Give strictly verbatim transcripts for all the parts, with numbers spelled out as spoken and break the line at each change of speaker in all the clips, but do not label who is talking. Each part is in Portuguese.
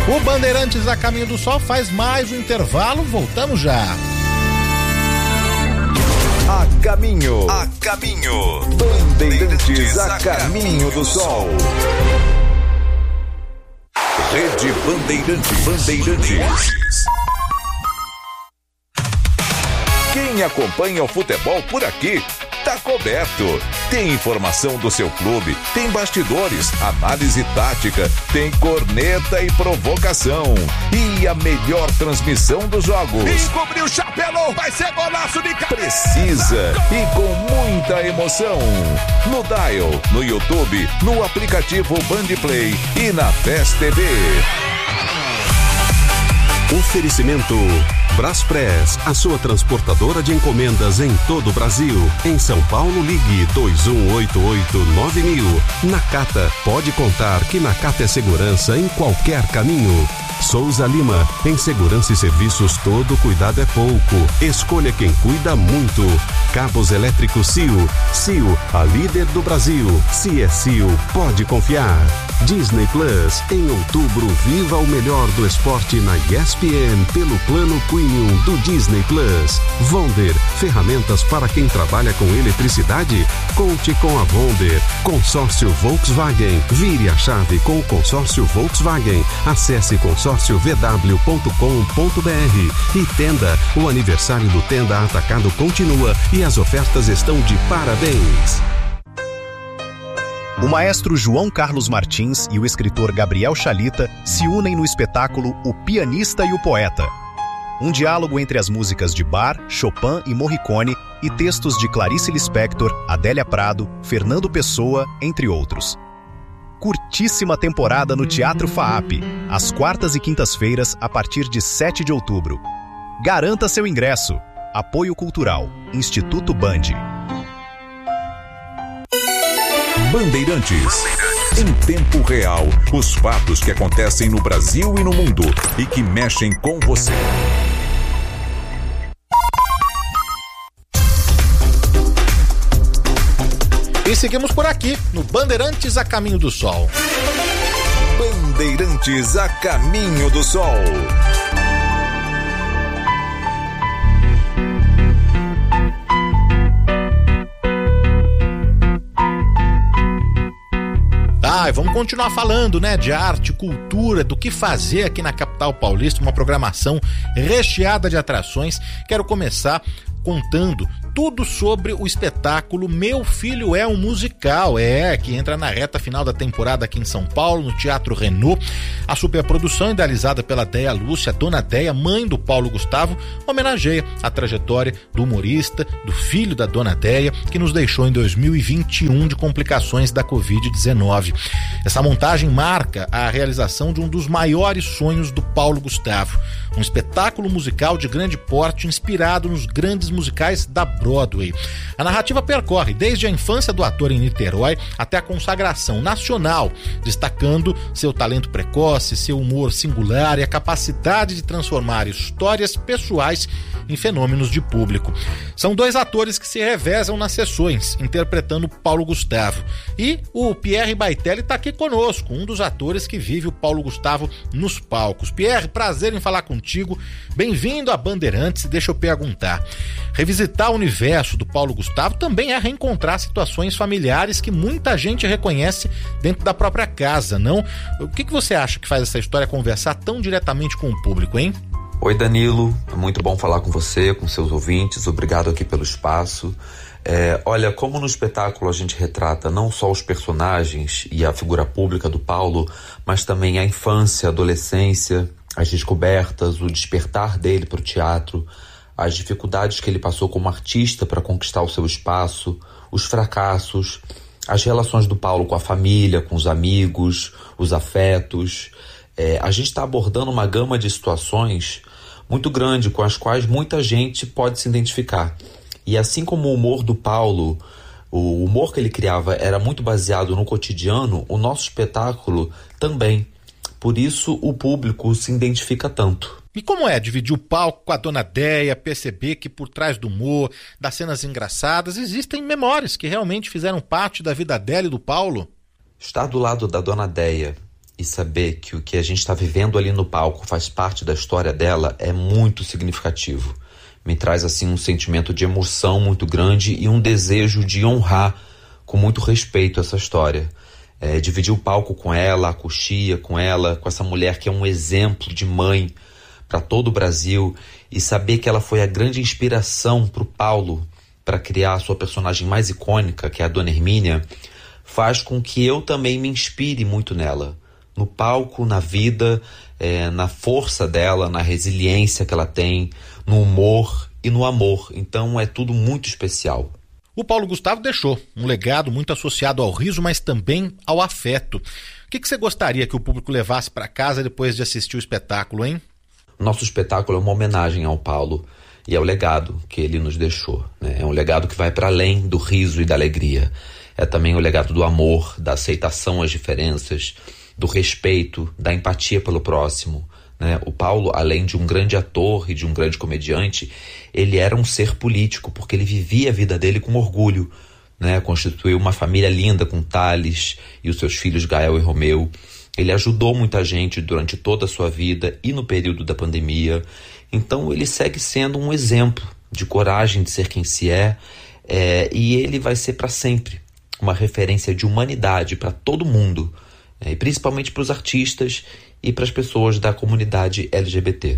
O Bandeirantes a Caminho do Sol faz mais um intervalo, voltamos já.
A caminho, a caminho, Bandeirantes a Caminho do Sol. Rede Bandeirantes, Bandeirantes. Quem acompanha o futebol por aqui tá coberto. Tem informação do seu clube, tem bastidores, análise tática, tem corneta e provocação. E a melhor transmissão dos jogos.
Encobriu o chapelão, vai ser golaço de cabeça.
Precisa e com muita emoção. No Dial, no YouTube, no aplicativo Bandplay e na Fest T V.
Oferecimento Braspress, a sua transportadora de encomendas em todo o Brasil. Em São Paulo, ligue dois um oito oito nove mil. Nakata, pode contar que Nakata é segurança em qualquer caminho. Souza Lima, em segurança e serviços todo cuidado é pouco. Escolha quem cuida muito. Cabos elétricos C I O. C I O, a líder do Brasil. Se é C I O, pode confiar. Disney Plus, em outubro, viva o melhor do esporte na E S P N pelo plano Premium do Disney Plus. Vonder, ferramentas para quem trabalha com eletricidade? Conte com a Vonder. Consórcio Volkswagen, vire a chave com o consórcio Volkswagen. Acesse consórcio v w ponto com ponto b r. E Tenda, o aniversário do Tenda Atacado continua e as ofertas estão de parabéns.
O maestro João Carlos Martins e o escritor Gabriel Chalita se unem no espetáculo O Pianista e o Poeta. Um diálogo entre as músicas de Bach, Chopin e Morricone e textos de Clarice Lispector, Adélia Prado, Fernando Pessoa, entre outros. Curtíssima temporada no Teatro FAAP, às quartas e quintas-feiras a partir de sete de outubro. Garanta seu ingresso. Apoio Cultural, Instituto Band.
Bandeirantes. Em tempo real, os fatos que acontecem no Brasil e no mundo e que mexem com você.
E seguimos por aqui, no Bandeirantes a Caminho do Sol.
Bandeirantes a Caminho do Sol.
Ah, e vamos continuar falando, né, de arte, cultura, do que fazer aqui na capital paulista, uma programação recheada de atrações. Quero começar contando tudo sobre o espetáculo Meu Filho é um Musical, é, que entra na reta final da temporada aqui em São Paulo, no Teatro Renault. A superprodução, idealizada pela Deia Lúcia, Dona Deia, mãe do Paulo Gustavo, homenageia a trajetória do humorista, do filho da Dona Deia, que nos deixou em dois mil e vinte e um de complicações da covid dezenove. Essa montagem marca a realização de um dos maiores sonhos do Paulo Gustavo, um espetáculo musical de grande porte inspirado nos grandes musicais da Broadway. A narrativa percorre desde a infância do ator em Niterói até a consagração nacional, destacando seu talento precoce, seu humor singular e a capacidade de transformar histórias pessoais em fenômenos de público. São dois atores que se revezam nas sessões, interpretando Paulo Gustavo. E o Pierre Baitelli está aqui conosco, um dos atores que vive o Paulo Gustavo nos palcos. Pierre, prazer em falar contigo. Bem-vindo a Bandeirantes. Deixa eu perguntar. Revisitar o universo do Paulo Gustavo também é reencontrar situações familiares que muita gente reconhece dentro da própria casa, não? O que, que você acha que faz essa história conversar tão diretamente com o público, hein?
Oi, Danilo, é muito bom falar com você, com seus ouvintes, obrigado aqui pelo espaço. É, olha, como no espetáculo a gente retrata não só os personagens e a figura pública do Paulo, mas também a infância, a adolescência, as descobertas, o despertar dele para o teatro, as dificuldades que ele passou como artista para conquistar o seu espaço, os fracassos, as relações do Paulo com a família, com os amigos, os afetos. É, a gente está abordando uma gama de situações muito grande com as quais muita gente pode se identificar. E assim como o humor do Paulo, o humor que ele criava era muito baseado no cotidiano, o nosso espetáculo também. Por isso o público se identifica tanto.
E como é dividir o palco com a Dona Deia, perceber que por trás do humor, das cenas engraçadas, existem memórias que realmente fizeram parte da vida dela e do Paulo?
Estar do lado da Dona Deia e saber que o que a gente está vivendo ali no palco faz parte da história dela é muito significativo. Me traz assim um sentimento de emoção muito grande e um desejo de honrar com muito respeito essa história. É, dividir o palco com ela, a coxia com ela, com essa mulher que é um exemplo de mãe para todo o Brasil, e saber que ela foi a grande inspiração para o Paulo para criar a sua personagem mais icônica, que é a Dona Hermínia, faz com que eu também me inspire muito nela. No palco, na vida, é, na força dela, na resiliência que ela tem, no humor e no amor. Então é tudo muito especial.
O Paulo Gustavo deixou um legado muito associado ao riso, mas também ao afeto. O que, que você gostaria que o público levasse para casa depois de assistir o espetáculo, hein?
Nosso espetáculo é uma homenagem ao Paulo e ao legado que ele nos deixou, né? É um legado que vai para além do riso e da alegria. É também o legado do amor, da aceitação às diferenças, do respeito, da empatia pelo próximo, né? O Paulo, além de um grande ator e de um grande comediante, ele era um ser político, porque ele vivia a vida dele com orgulho, né? Constituiu uma família linda com Thales e os seus filhos Gael e Romeu. Ele ajudou muita gente durante toda a sua vida e no período da pandemia. Então ele segue sendo um exemplo de coragem de ser quem se é, é e ele vai ser para sempre uma referência de humanidade para todo mundo, é, e principalmente para os artistas e para as pessoas da comunidade L G B T.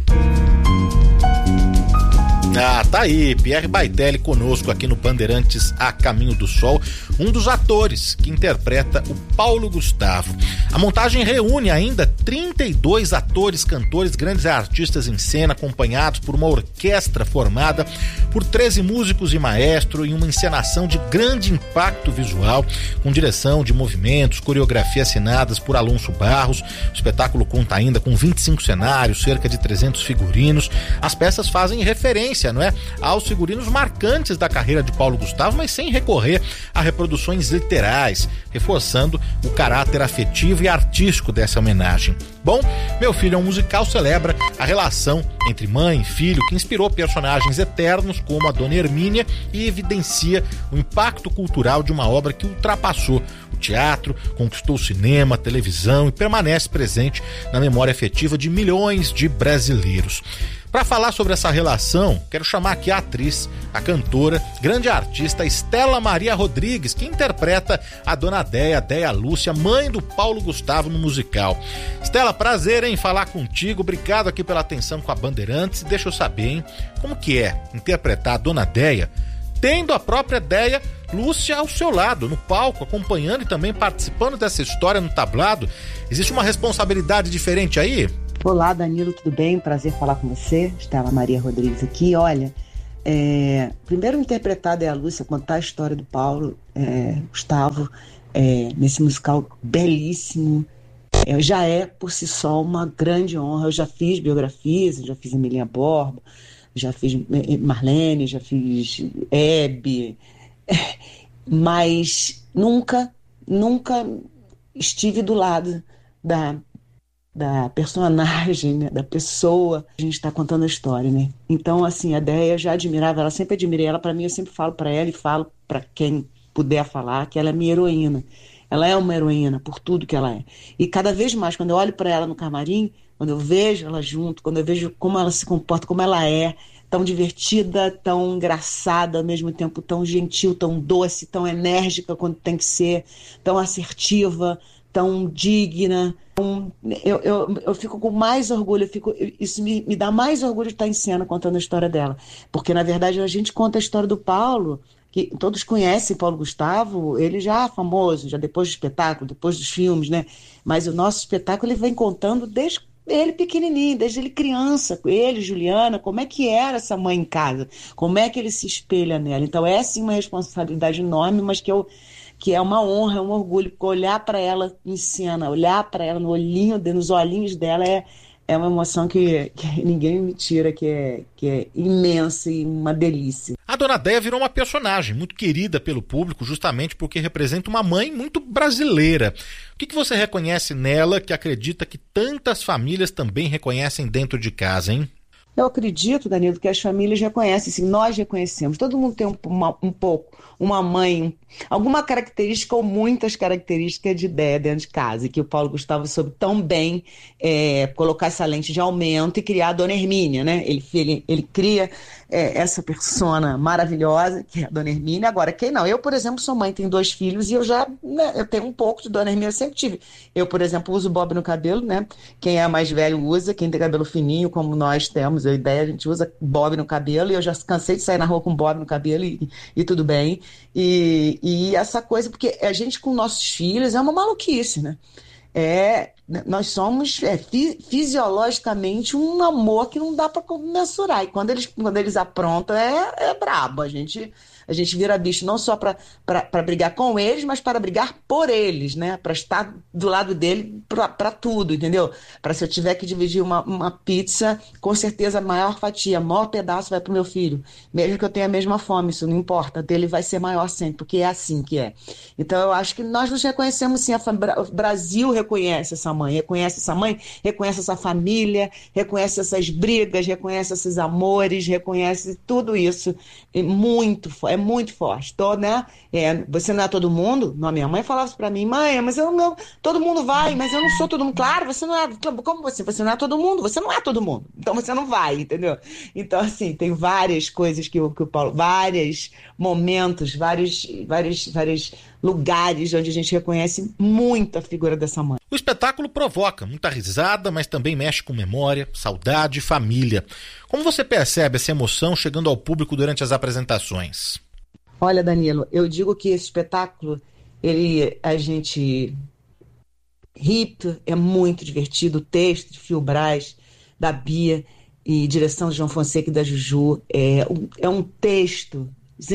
Ah, tá aí, Pierre Baitelli conosco aqui no Bandeirantes A Caminho do Sol, um dos atores que interpreta o Paulo Gustavo. A montagem reúne ainda trinta e dois atores, cantores, grandes artistas em cena, acompanhados por uma orquestra formada por treze músicos e maestro, em uma encenação de grande impacto visual, com direção de movimentos, coreografia assinadas por Alonso Barros. O espetáculo conta ainda com vinte e cinco cenários, cerca de trezentos figurinos. As peças fazem referência, não é, aos figurinos marcantes da carreira de Paulo Gustavo, mas sem recorrer a reproduções literais, reforçando o caráter afetivo e artístico dessa homenagem. Bom, Meu Filho é um Musical celebra a relação entre mãe e filho, que inspirou personagens eternos como a Dona Hermínia e evidencia o impacto cultural de uma obra que ultrapassou o teatro, conquistou o cinema, a televisão e permanece presente na memória afetiva de milhões de brasileiros. Para falar sobre essa relação, quero chamar aqui a atriz, a cantora, grande artista Estela Maria Rodrigues, que interpreta a Dona Déia, Déia Lúcia, mãe do Paulo Gustavo no musical. Estela, prazer em falar contigo, obrigado aqui pela atenção com a Bandeirantes. Deixa eu saber, hein, como que é interpretar a Dona Déia, tendo a própria Déia Lúcia ao seu lado, no palco, acompanhando e também participando dessa história no tablado. Existe uma responsabilidade diferente aí?
Olá, Danilo, tudo bem? Prazer falar com você. Estela Maria Rodrigues aqui. Olha, é, primeiro interpretar a Déia Lúcia, contar a história do Paulo é, Gustavo é, nesse musical belíssimo, é, já é por si só uma grande honra. Eu já fiz biografias, eu já fiz Emilinha Borba, já fiz Marlene, já fiz Hebe, mas nunca, nunca estive do lado da da personagem, né, da pessoa. A gente está contando a história, né? Então, assim, a Déia eu já admirava, ela sempre admirei ela. Para mim, eu sempre falo para ela e falo para quem puder falar que ela é minha heroína. Ela é uma heroína por tudo que ela é. E cada vez mais, quando eu olho para ela no camarim, quando eu vejo ela junto, quando eu vejo como ela se comporta, como ela é, tão divertida, tão engraçada, ao mesmo tempo tão gentil, tão doce, tão enérgica quando tem que ser, tão assertiva, tão digna. Eu, eu, eu fico com mais orgulho, eu fico, isso me, me dá mais orgulho de estar em cena contando a história dela. Porque, na verdade, a gente conta a história do Paulo, que todos conhecem Paulo Gustavo, ele já famoso, já depois do espetáculo, depois dos filmes, né? Mas o nosso espetáculo ele vem contando desde ele pequenininho, desde ele criança, ele, Juliana, como é que era essa mãe em casa, como é que ele se espelha nela. Então é sim uma responsabilidade enorme, mas que eu que é uma honra, é um orgulho, porque olhar para ela em cena, olhar para ela no olhinho, nos olhinhos dela é, é uma emoção que, que ninguém me tira, que é, que é imensa e uma delícia.
A Dona Déia virou uma personagem muito querida pelo público, justamente porque representa uma mãe muito brasileira. O que, que você reconhece nela que acredita que tantas famílias também reconhecem dentro de casa, hein?
Eu acredito, Danilo, que as famílias reconhecem, sim, nós reconhecemos. Todo mundo tem um, uma, um pouco, uma mãe, alguma característica ou muitas características de Déia dentro de casa, e que o Paulo Gustavo soube tão bem é, colocar essa lente de aumento e criar a Dona Hermínia, né? Ele, ele, ele cria é, essa persona maravilhosa, que é a Dona Hermínia. Agora, quem não? Eu, por exemplo, sou mãe, tenho dois filhos, e eu já né, eu tenho um pouco de Dona Hermínia, eu sempre tive. Eu, por exemplo, uso bob no cabelo, né? Quem é mais velho usa, quem tem cabelo fininho, como nós temos, a ideia, a gente usa bob no cabelo, e eu já cansei de sair na rua com bob no cabelo, e, e tudo bem. E, e essa coisa, porque a gente com nossos filhos é uma maluquice, né? É, nós somos é, fi, fisiologicamente um amor que não dá para mensurar. E quando eles, quando eles aprontam, é, é brabo. A gente, a gente vira bicho não só para brigar com eles, mas para brigar por eles, né? Para estar do lado dele para tudo, entendeu? Para se eu tiver que dividir uma, uma pizza, com certeza a maior fatia, o maior pedaço vai para o meu filho. Mesmo que eu tenha a mesma fome, isso não importa. Dele vai ser maior sempre, porque é assim que é. Então eu acho que nós nos reconhecemos sim. O Brasil reconhece essa mãe, reconhece essa mãe, reconhece essa família, reconhece essas brigas, reconhece esses amores, reconhece tudo isso. É muito, é muito forte. Tô, né? É, você não é todo mundo? Não, minha mãe falava isso pra mim, mãe, mas eu não, todo mundo vai, mas eu não sou todo mundo. Claro, você não é, como você? Você não é todo mundo, você não é todo mundo. Então você não vai, entendeu? Então, assim, tem várias coisas que o, que o Paulo, vários momentos, vários, vários, vários lugares onde a gente reconhece muito a figura dessa mãe.
O espetáculo provoca muita risada, mas também mexe com memória, saudade e família. Como você percebe essa emoção chegando ao público durante as apresentações?
Olha, Danilo, eu digo que esse espetáculo, ele, a gente ri, é muito divertido. O texto de Fio Braz, da Bia, e direção de João Fonseca e da Juju, é um, é um texto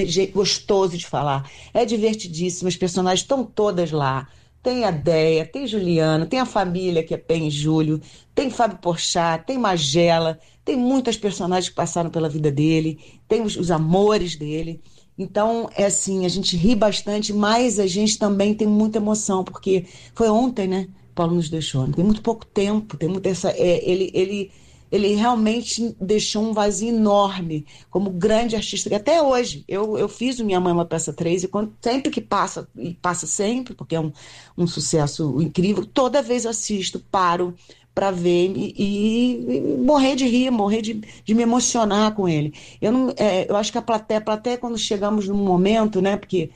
gostoso de falar, é divertidíssimo, as personagens estão todas lá. Tem a Déia, tem Juliano, tem a família que é Pen e Júlio, tem Fábio Porchat, tem Magela, tem muitas personagens que passaram pela vida dele, tem os, os amores dele. Então, é assim, a gente ri bastante, mas a gente também tem muita emoção, porque foi ontem, né? Paulo nos deixou, tem muito pouco tempo, tem muito essa, é, ele, ele, ele realmente deixou um vazio enorme como grande artista, que até hoje, eu, eu fiz o Minha Mãe Uma Peça três, e quando, sempre que passa, e passa sempre, porque é um, um sucesso incrível, toda vez eu assisto, paro para ver e, e, e morrer de rir, morrer de, de me emocionar com ele. Eu, não, é, eu acho que a plateia, a plateia, quando chegamos num momento, né, porque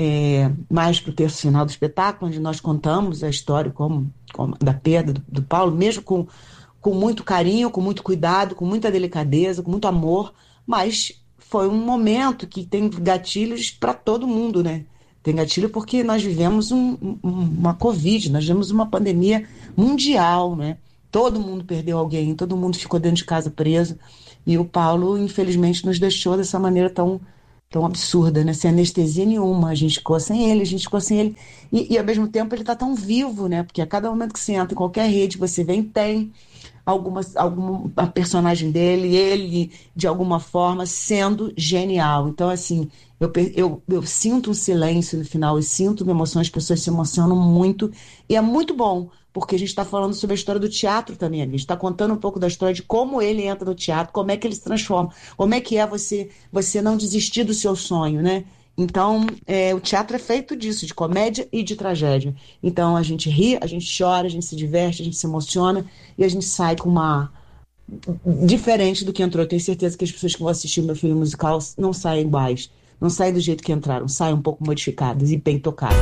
é, mais para o terço final do espetáculo, onde nós contamos a história como, como, da perda do, do Paulo, mesmo com, com muito carinho, com muito cuidado, com muita delicadeza, com muito amor, mas foi um momento que tem gatilhos para todo mundo, né? Tem gatilho porque nós vivemos um, um, uma Covid, nós vivemos uma pandemia mundial, né? Todo mundo perdeu alguém, todo mundo ficou dentro de casa preso, e o Paulo, infelizmente, nos deixou dessa maneira tão, tão absurda, né? Sem anestesia nenhuma, a gente ficou sem ele, a gente ficou sem ele, e, e ao mesmo tempo ele está tão vivo, né? Porque a cada momento que você entra em qualquer rede, você vem, tem alguma, alguma a personagem dele, ele, de alguma forma, sendo genial. Então, assim, eu, eu, eu sinto um silêncio no final, eu sinto uma emoção, as pessoas se emocionam muito, e é muito bom, porque a gente está falando sobre a história do teatro também, a gente está contando um pouco da história de como ele entra no teatro, como é que ele se transforma, como é que é você, você não desistir do seu sonho, né? Então, é, o teatro é feito disso, de comédia e de tragédia. Então, a gente ri, a gente chora, a gente se diverte, a gente se emociona, e a gente sai com uma... diferente do que entrou. Eu tenho certeza que as pessoas que vão assistir o meu filme musical não saem iguais, não saem do jeito que entraram, saem um pouco modificadas e bem tocadas.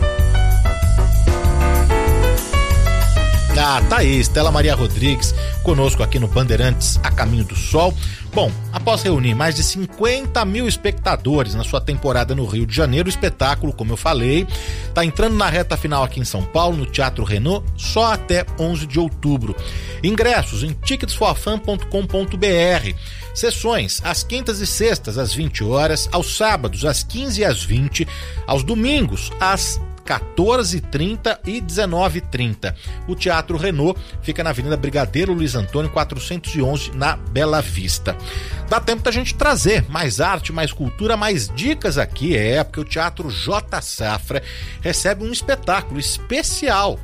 Ah, tá aí, Estela Maria Rodrigues, conosco aqui no Bandeirantes A Caminho do Sol. Bom, após reunir mais de cinquenta mil espectadores na sua temporada no Rio de Janeiro, o espetáculo, como eu falei, tá entrando na reta final aqui em São Paulo, no Teatro Renault, só até onze de outubro. Ingressos em tickets for fun ponto com ponto b r. Sessões às quintas e sextas, às vinte horas, aos sábados, às quinze e às vinte, aos domingos, às quatorze e trinta e dezenove e trinta. O Teatro Renault fica na Avenida Brigadeiro Luiz Antônio quatrocentos e onze, na Bela Vista. Dá tempo da gente trazer mais arte, mais cultura, mais dicas aqui, é porque o Teatro J Safra recebe um espetáculo especial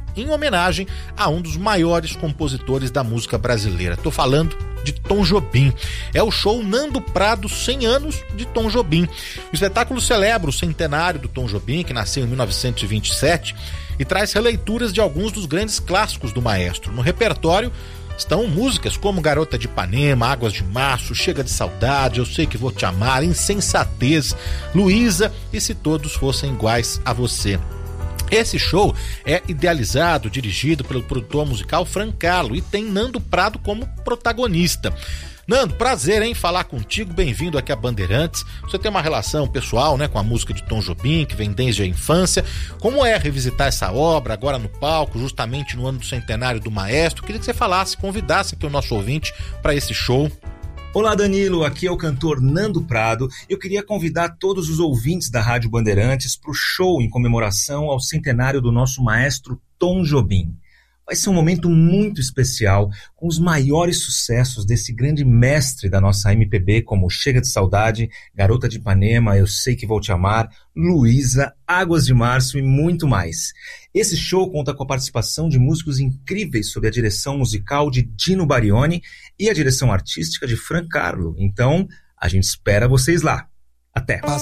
em homenagem a um dos maiores compositores da música brasileira. Tô falando de Tom Jobim. É o show Nando Prado cem anos de Tom Jobim. O espetáculo celebra o centenário do Tom Jobim, que nasceu em mil novecentos e vinte e sete, e traz releituras de alguns dos grandes clássicos do maestro. No repertório estão músicas como Garota de Ipanema, Águas de Março, Chega de Saudade, Eu Sei Que Vou Te Amar, Insensatez, Luísa e Se Todos Fossem Iguais a Você. Esse show é idealizado, dirigido pelo produtor musical Fran Carlo e tem Nando Prado como protagonista. Nando, prazer em falar contigo, bem-vindo aqui a Bandeirantes. Você tem uma relação pessoal, né, com a música de Tom Jobim, que vem desde a infância. Como é revisitar essa obra agora no palco, justamente no ano do centenário do maestro? Queria que você falasse, convidasse aqui o nosso ouvinte para esse show.
Olá, Danilo, aqui é o cantor Nando Prado. Eu queria convidar todos os ouvintes da Rádio Bandeirantes para o show em comemoração ao centenário do nosso maestro Tom Jobim. Vai ser um momento muito especial, com os maiores sucessos desse grande mestre da nossa M P B, como Chega de Saudade, Garota de Ipanema, Eu Sei Que Vou Te Amar, Luísa, Águas de Março e muito mais. Esse show conta com a participação de músicos incríveis sob a direção musical de Dino Barioni e a direção artística de Fran Carlo. Então, a gente espera vocês lá. Até!